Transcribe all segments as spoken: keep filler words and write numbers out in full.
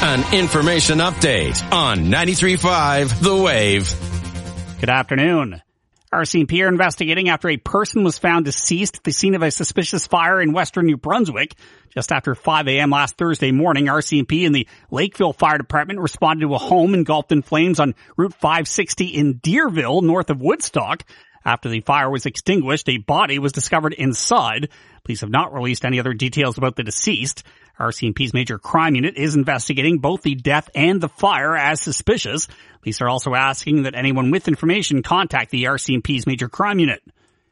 An information update on ninety-three point five The Wave. Good afternoon. R C M P are investigating after a person was found deceased at the scene of a suspicious fire in western New Brunswick. Just after five a.m. last Thursday morning, R C M P and the Lakeville Fire Department responded to a home engulfed in flames on Route five sixty in Deerville, north of Woodstock. After the fire was extinguished, a body was discovered inside. Police have not released any other details about the deceased. R C M P's Major Crime Unit is investigating both the death and the fire as suspicious. Police are also asking that anyone with information contact the R C M P's Major Crime Unit.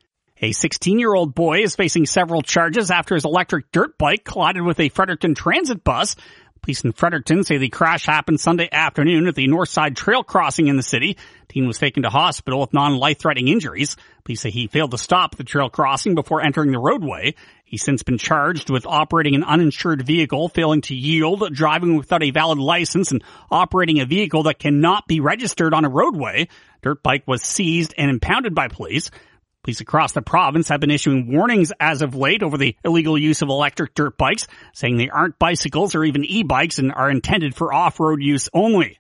A sixteen-year-old boy is facing several charges after his electric dirt bike collided with a Fredericton transit bus. Police in Fredericton say the crash happened Sunday afternoon at the Northside Trail crossing in the city. The teen was taken to hospital with non-life-threatening injuries. Police say he failed to stop at the trail crossing before entering the roadway. He's since been charged with operating an uninsured vehicle, failing to yield, driving without a valid license, and operating a vehicle that cannot be registered on a roadway. Dirt bike was seized and impounded by police. Police across the province have been issuing warnings as of late over the illegal use of electric dirt bikes, saying they aren't bicycles or even e-bikes and are intended for off-road use only.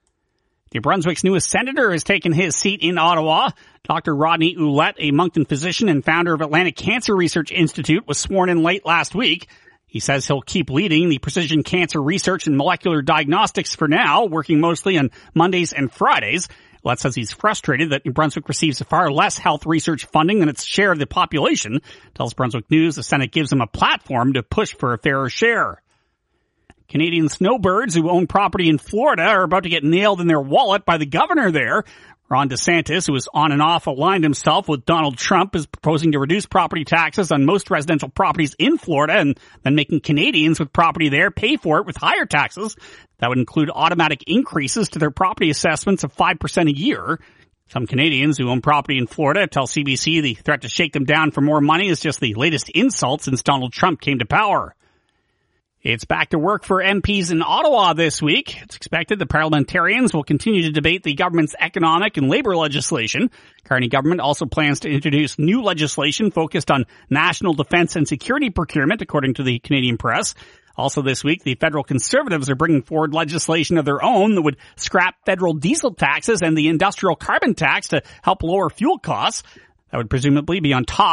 New Brunswick's newest senator has taken his seat in Ottawa. Doctor Rodney Ouellette, a Moncton physician and founder of Atlantic Cancer Research Institute, was sworn in late last week. He says he'll keep leading the precision cancer research and molecular diagnostics for now, working mostly on Mondays and Fridays. Ouellette says he's frustrated that New Brunswick receives far less health research funding than its share of the population. Tells Brunswick News the Senate gives him a platform to push for a fairer share. Canadian snowbirds who own property in Florida are about to get nailed in their wallet by the governor there. Ron DeSantis, who is on and off aligned himself with Donald Trump, is proposing to reduce property taxes on most residential properties in Florida and then making Canadians with property there pay for it with higher taxes. That would include automatic increases to their property assessments of five percent a year. Some Canadians who own property in Florida tell C B C the threat to shake them down for more money is just the latest insult since Donald Trump came to power. It's back to work for M Ps in Ottawa this week. It's expected the parliamentarians will continue to debate the government's economic and labor legislation. Carney government also plans to introduce new legislation focused on national defense and security procurement, according to the Canadian press. Also this week, the federal Conservatives are bringing forward legislation of their own that would scrap federal diesel taxes and the industrial carbon tax to help lower fuel costs. That would presumably be on top